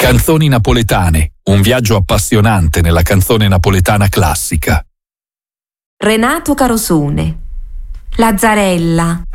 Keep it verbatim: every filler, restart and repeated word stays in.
Canzoni napoletane, un viaggio appassionante nella canzone napoletana classica. Renato Carosone, Lazzarella.